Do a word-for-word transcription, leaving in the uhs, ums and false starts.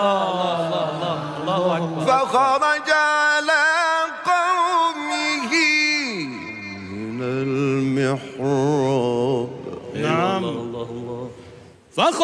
الله الله الله أكبر. فخرج على قومه من المحراب. نعم الله الله.